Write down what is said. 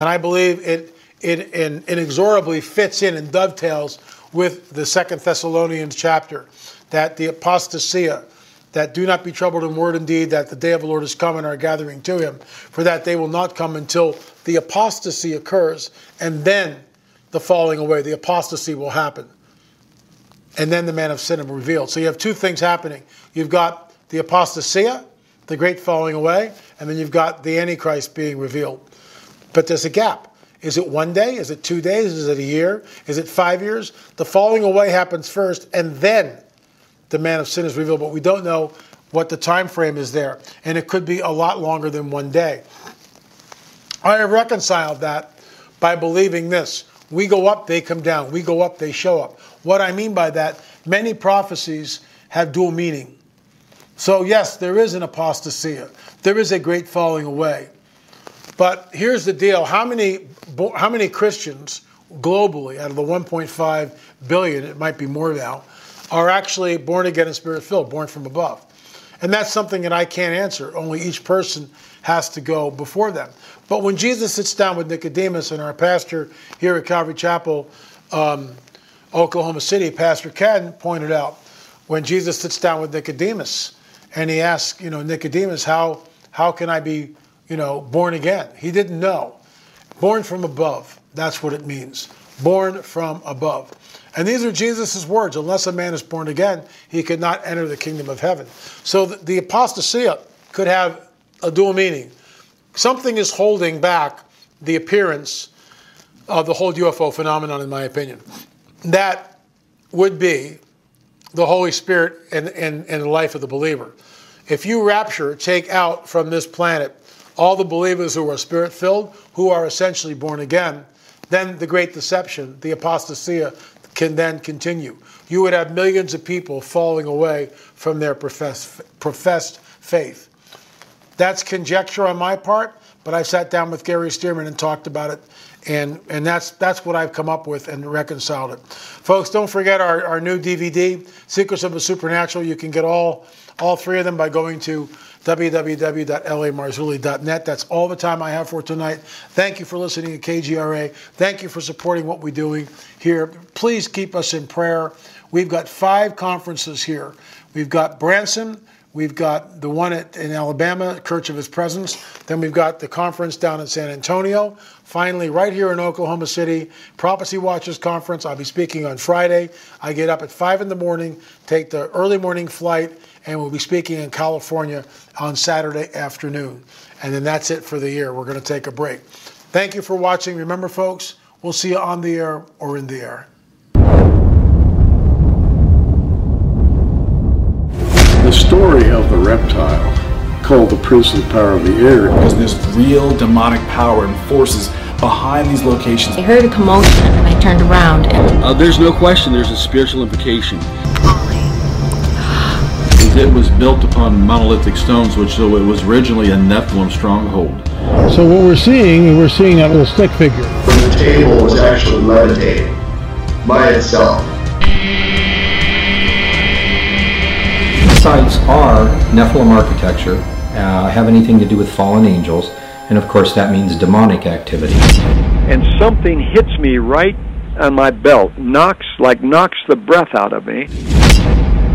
And I believe it inexorably fits in and dovetails with the 2 Thessalonians chapter, that the apostasia, that do not be troubled in word and deed, that the day of the Lord is come and are gathering to him, for that they will not come until the apostasy occurs, and then the falling away, the apostasy will happen. And then the man of sin will be revealed. So you have two things happening. You've got the apostasia, the great falling away, and then you've got the Antichrist being revealed. But there's a gap. Is it 1 day? Is it 2 days? Is it a year? Is it 5 years? The falling away happens first, and then the man of sin is revealed. But we don't know what the time frame is there. And it could be a lot longer than 1 day. I have reconciled that by believing this. We go up, they come down. We go up, they show up. What I mean by that, many prophecies have dual meaning. So yes, there is an apostasia. There is a great falling away. But here's the deal. How many Christians globally, out of the 1.5 billion, it might be more now, are actually born again and spirit-filled, born from above? And that's something that I can't answer. Only each person has to go before them. But when Jesus sits down with Nicodemus, and our pastor here at Calvary Chapel, Oklahoma City, Pastor Ken, pointed out, when Jesus sits down with Nicodemus, and he asks, Nicodemus, how can I be, born again? He didn't know. Born from above. That's what it means. Born from above. And these are Jesus' words. Unless a man is born again, he could not enter the kingdom of heaven. So the apostasia could have a dual meaning. Something is holding back the appearance of the whole UFO phenomenon, in my opinion. That would be the Holy Spirit and the life of the believer. If you take out from this planet all the believers who are spirit-filled, who are essentially born again, then the great deception, the apostasia, can then continue. You would have millions of people falling away from their professed faith. That's conjecture on my part, but I've sat down with Gary Stearman and talked about it, and that's what I've come up with and reconciled it. Folks, don't forget our new DVD, Secrets of the Supernatural. You can get all three of them by going to www.lamarzulli.net. That's all the time I have for tonight. Thank you for listening to KGRA. Thank you for supporting what we're doing here. Please keep us in prayer. We've got 5 conferences here. We've got Branson. We've got the one in Alabama, Church of His Presence. Then we've got the conference down in San Antonio. Finally, right here in Oklahoma City, Prophecy Watchers Conference. I'll be speaking on Friday. I get up at 5 in the morning, take the early morning flight, and we'll be speaking in California on Saturday afternoon. And then that's it for the year. We're going to take a break. Thank you for watching. Remember, folks, we'll see you on the air or in the air. The story of the reptile, called the Prince of the Power of the Air, because there's real demonic power and forces behind these locations. I heard a commotion and I turned around and... there's no question there's a spiritual implication. It was built upon monolithic stones, which so it was originally a Nephilim stronghold. So what we're seeing that little stick figure. The table was actually levitating by itself. Sites are Nephilim architecture, have anything to do with fallen angels, and of course that means demonic activity. And something hits me right on my belt, knocks the breath out of me.